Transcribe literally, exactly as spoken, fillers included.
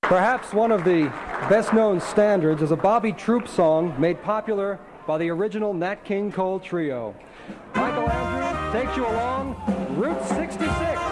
Perhaps one of the best-known standards is a Bobby Troup song made popular by the original Nat King Cole Trio. Michael Andrews takes you along Route sixty-six.